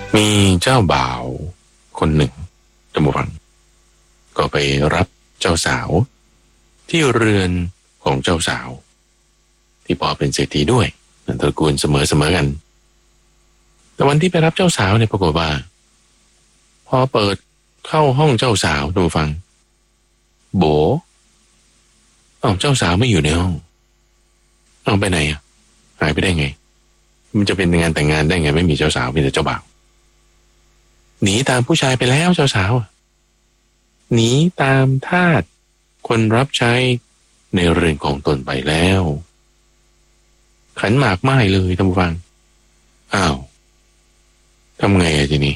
มีเจ้าบ่าวคนหนึ่งท่านผู้ฟังก็ไปรับเจ้าสาวที่เรือนของเจ้าสาวที่พ่อเป็นเศรษฐีด้วยตระกูลเสมอกันแต่วันที่ไปรับเจ้าสาวเนี่ยปรากฏว่าพอเปิดเข้าห้องเจ้าสาวท่านผู้ฟังโบเจ้าสาวไม่อยู่ในห้องไปไหนหายไปได้ไงมันจะเป็นงานแต่งงานได้ไงไม่มีเจ้าสาวมีแต่เจ้าบ่าวหนีตามผู้ชายไปแล้วเจ้าสาวหนีตามทาสคนรับใช้ในเรือนของตนไปแล้วขันหมากไหม้เลยท่านผู้ฟังทำไงทีนี้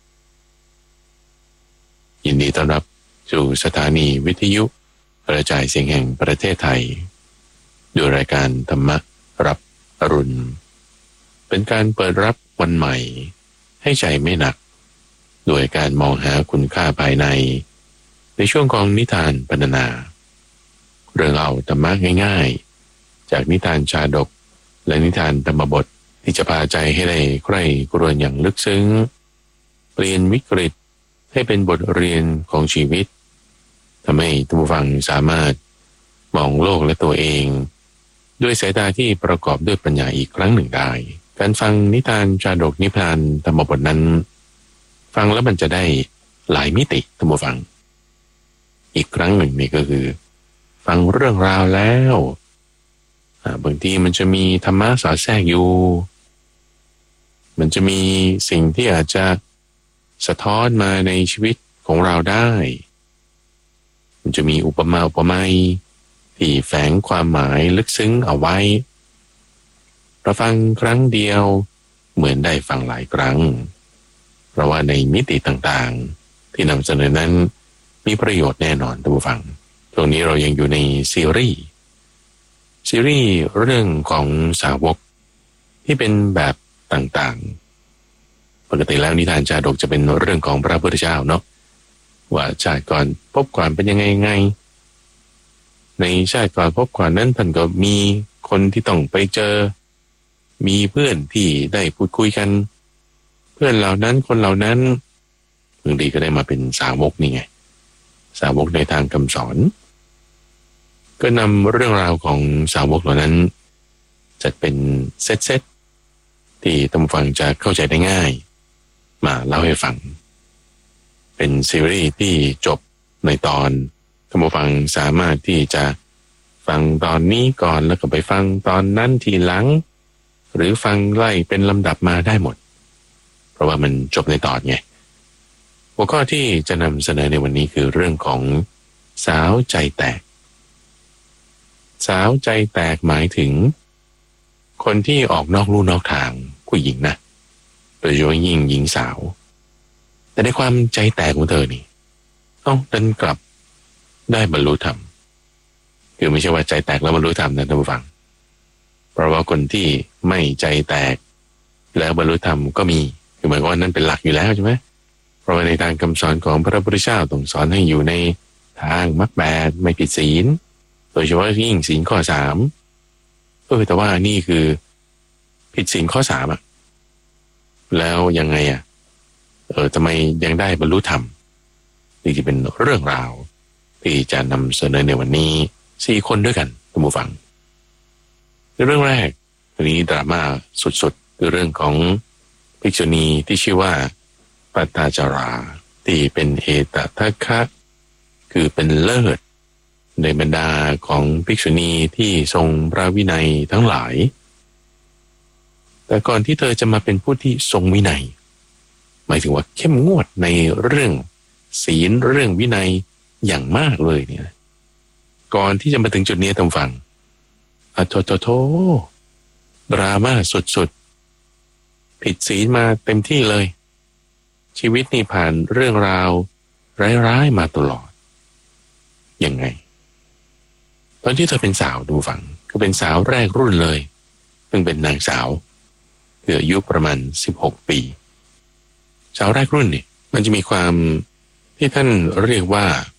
ยินดีต้อนรับสู่สถานีวิทยุกระจายเสียงแห่งประเทศไทยด้วยรายการธรรมรับอรุณเป็นการเปิดรับวันใหม่ให้ใจไม่หนักโดยการมองหาคุณค่าภายในช่วงของนิทานพรรณนาเรื่องเอาธรรมะง่ายๆจากนิทานชาดกและนิทานธรรมบทที่จะพาใจให้ได้ใคร่ครวญอย่างลึกซึ้งเปลี่ยนวิกฤตให้เป็นบทเรียนของชีวิตทำให้ท่านผู้ฟังสามารถมองโลกและตัวเองด้วยสายตาที่ประกอบด้วยปัญญาอีกครั้งหนึ่งได้การฟังนิทานชาดกนิทานธรรมบทนั้นฟังแล้วมันจะได้หลายมิติท่านผู้ฟังอีกครั้งหนึ่งนี่ก็คือฟังเรื่องราวแล้วบางทีมันจะมีธรรมะสอดแทรกอยู่มันจะมีสิ่งที่อาจจะสะท้อนมาในชีวิตของเราได้มันจะมีอุปมาอุปไมยที่แฝงความหมายลึกซึ้งเอาไว้เราฟังครั้งเดียวเหมือนได้ฟังหลายครั้งเพราะว่าในมิติต่างๆที่นำเสนอนั้นมีประโยชน์แน่นอนท่านผู้ฟังตรงนี้เรายังอยู่ในซีรีส์เรื่องของสาวกที่เป็นแบบต่างๆปกติแล้วนิทานชาดกจะเป็นเรื่องของพระพุทธเจ้าเนาะว่าชาติก่อนพบก่อนเป็นยังไงในชาติก่อนพบก่อนนั้นท่านก็มีคนที่ต้องไปเจอมีเพื่อนที่ได้พูดคุยกันเพื่อนเหล่านั้นคนเหล่านั้นบางทีก็ได้มาเป็นสาวกนี่ไงสาวกในทางคำสอนก็นำเรื่องราวของสาวกเหล่านั้นจัดเป็นเซตที่ท่านผู้ฟังจะเข้าใจได้ง่ายมาเล่าให้ฟังเป็นซีรีส์ที่จบในตอนท่านผู้ฟังสามารถที่จะฟังตอนนี้ก่อนแล้วก็ไปฟังตอนนั้นทีหลังหรือฟังไล่เป็นลำดับมาได้หมดเพราะว่ามันจบในตอนไงหัวข้อที่จะนำเสนอในวันนี้คือเรื่องของสาวใจแตกสาวใจแตกหมายถึงคนที่ออกนอกลู่นอกทางผู้หญิงนะโดยเฉพาะยิ่งหญิงสาวแต่ในความใจแตกของเธอนี่ดันกลับได้บรรลุธรรมคือไม่ใช่ว่าใจแตกแล้วบรรลุธรรมนะท่านผู้ฟังเพราะว่าคนที่ไม่ใจแตกแล้วบรรลุธรรมก็มีคือหมายความว่านั่นเป็นหลักอยู่แล้วใช่ไหมเพราะว่าในทางคำสอนของพระพุทธเจ้าต้องสอนให้อยู่ในทางมรรคแปดไม่ผิดศีลโดยเฉพาะยิ่งศีลข้อ3แต่ว่านี่คือผิดศีลข้อ3แล้วยังไงทำไมยังได้บรรลุธรรมนี่จะเป็นเรื่องราวที่จะนำเสนอในวันนี้4คนด้วยกันท่านผู้ฟังเรื่องแรกวันนี้ดราม่าสุดๆคือเรื่องของภิกษุณีที่ชื่อว่าปัตตาจาราที่เป็นเอตทัคคะคือเป็นเลิศในบรรดาของภิกษุณีที่ทรงพระวินัยทั้งหลายแต่ก่อนที่เธอจะมาเป็นผู้ที่ทรงวินัยหมายถึงว่าเข้มงวดในเรื่องศีลเรื่องวินัยอย่างมากเลยเนี่ยก่อนที่จะมาถึงจุดนี้ท่านฟังโธดราม่าสุดๆผิดศีลมาเต็มที่เลยชีวิตนี่ผ่านเรื่องราวร้ายๆมาตลอดยังไงตอนที่เธอเป็นสาวดูฟังก็เป็นสาวแรกรุ่นเลยเพิ่งเป็นนางสาวอายุประมาณ16 ปีสาวแรกรุ่นนี่มันจะมีความที่ท่านเรียกว่า